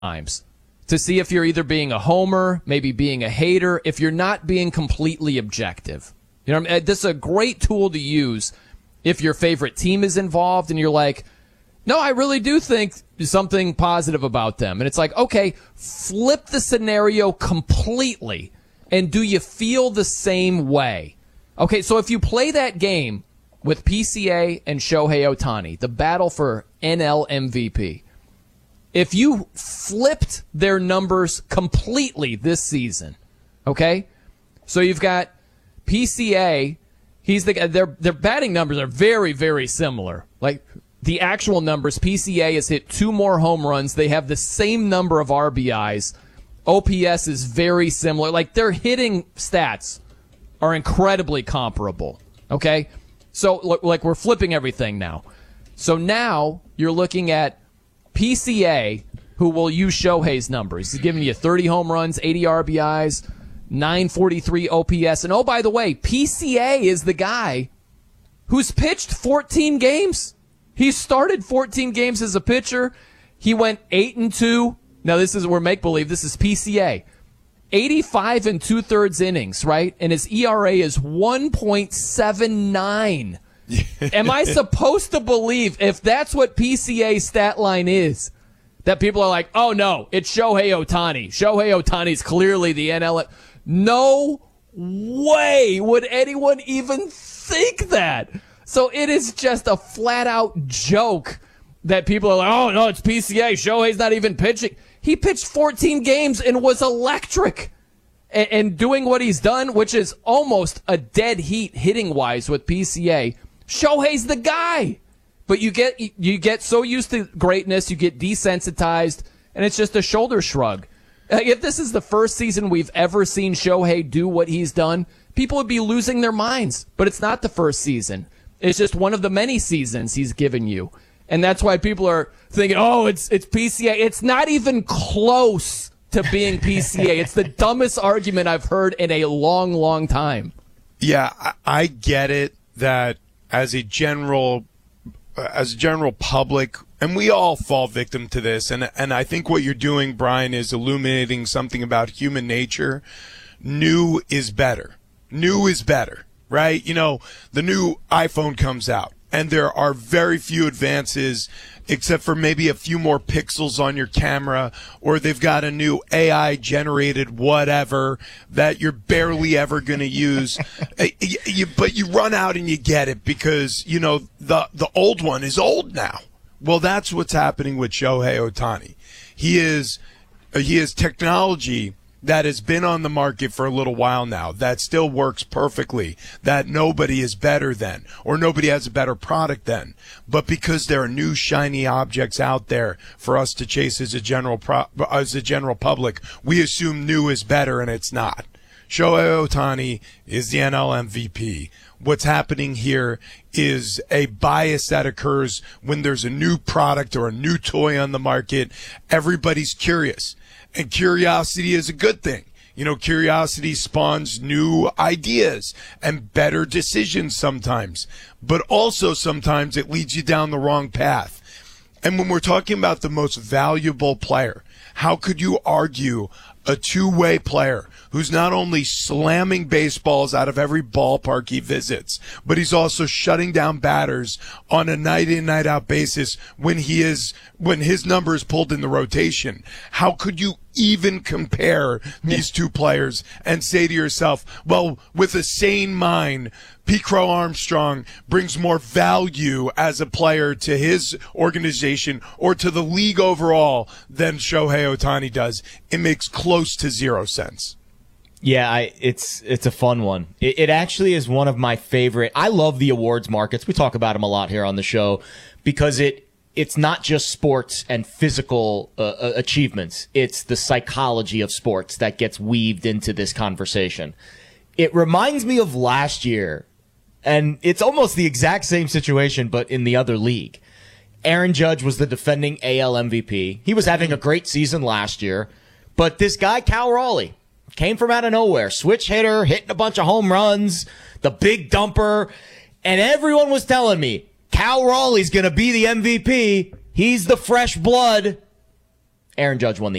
times to see if you're either being a homer, maybe being a hater, if you're not being completely objective. You know, this is a great tool to use if your favorite team is involved and you're like, no, I really do think something positive about them. And it's like, okay, flip the scenario completely. And do you feel the same way? Okay, so if you play that game with PCA and Shohei Ohtani, the battle for NL MVP, if you flipped their numbers completely this season, okay? So you've got PCA, their batting numbers are very, very similar. Like the actual numbers, PCA has hit 2 more home runs. They have the same number of RBIs. OPS is very similar. Like their hitting stats are incredibly comparable. Okay? So like we're flipping everything now. So now you're looking at PCA, who will use Shohei's numbers. He's giving you 30 home runs, 80 RBIs, 943 OPS. And oh, by the way, PCA is the guy who's pitched 14 games. He started 14 games as a pitcher. He went 8-2. Now, this is where make-believe. This is PCA. 85 2/3 innings, right? And his ERA is 1.79. Am I supposed to believe, if that's what PCA's stat line is, that people are like, oh, no, it's Shohei Ohtani. Shohei Ohtani's clearly the NL. No way would anyone even think that. So it is just a flat-out joke that people are like, oh, no, it's PCA. Shohei's not even pitching. He pitched 14 games and was electric. And doing what he's done, which is almost a dead heat hitting-wise with PCA, Shohei's the guy. But you get so used to greatness, you get desensitized, and it's just a shoulder shrug. If this is the first season we've ever seen Shohei do what he's done, people would be losing their minds. But it's not the first season. It's just one of the many seasons he's given you. And that's why people are thinking, oh, it's PCA. It's not even close to being PCA. It's the dumbest argument I've heard in a long, long time. Yeah, I get it that as a general public, and we all fall victim to this, and I think what you're doing, Brian, is illuminating something about human nature. New is better. New is better, right? You know, the new iPhone comes out, and there are very few advances except for maybe a few more pixels on your camera, or they've got a new AI-generated whatever that you're barely ever going to use. But you run out and you get it because, you know, the old one is old now. Well, that's what's happening with Shohei Ohtani. He is technology that has been on the market for a little while now, that still works perfectly, that nobody is better than, or nobody has a better product than. But because there are new shiny objects out there for us to chase as a general public, we assume new is better, and it's not. Shohei Ohtani is the NL MVP. What's happening here is a bias that occurs when there's a new product or a new toy on the market. Everybody's curious. And curiosity is a good thing. You know, curiosity spawns new ideas and better decisions sometimes. But also sometimes it leads you down the wrong path. And when we're talking about the most valuable player, how could you argue a two-way player who's not only slamming baseballs out of every ballpark he visits, but he's also shutting down batters on a night-in, night-out basis when his number is pulled in the rotation? How could you even compare these two players and say to yourself, well, with a sane mind, Pete Crow Armstrong brings more value as a player to his organization or to the league overall than Shohei Ohtani does? It makes close to 0 sense. Yeah, it's a fun one. It actually is one of my favorite. I love the awards markets. We talk about them a lot here on the show because it's not just sports and physical achievements. It's the psychology of sports that gets weaved into this conversation. It reminds me of last year, and it's almost the exact same situation, but in the other league. Aaron Judge was the defending AL MVP. He was having a great season last year, but this guy, Cal Raleigh, came from out of nowhere, switch hitter, hitting a bunch of home runs, the big dumper, and everyone was telling me, Cal Raleigh's going to be the MVP. He's the fresh blood. Aaron Judge won the